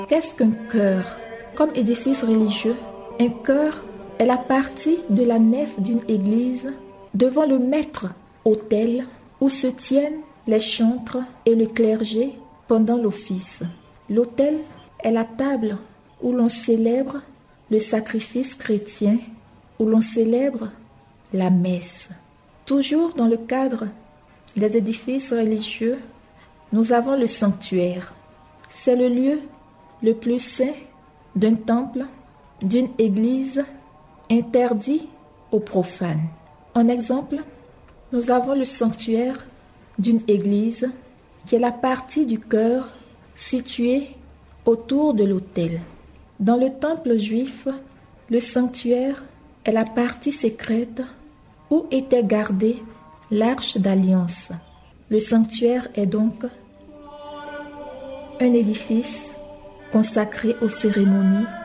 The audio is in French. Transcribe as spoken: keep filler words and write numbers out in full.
Qu'est-ce qu'un chœur? Comme édifice religieux, un chœur est la partie de la nef d'une église devant le maître-autel où se tiennent les chantres et le clergé pendant l'office. L'autel est la table où l'on célèbre le sacrifice chrétien, où l'on célèbre la messe. Toujours dans le cadre des édifices religieux, nous avons le sanctuaire. C'est le lieu le plus saint d'un temple, d'une église, interdit aux profanes. En exemple, nous avons le sanctuaire d'une église qui est la partie du chœur située autour de l'autel. Dans le temple juif, le sanctuaire est la partie secrète où était gardée l'arche d'alliance. Le sanctuaire est donc un édifice consacré aux cérémonies